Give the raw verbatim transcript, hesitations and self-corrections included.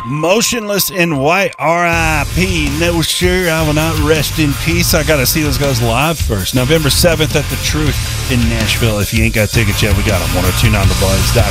Motionless in White, R I P No, sure, I will not rest in peace. I got to see those guys live first. November seventh at The Truth in Nashville. If you ain't got tickets yet, we got them. ten twenty-nine the buzz dot com.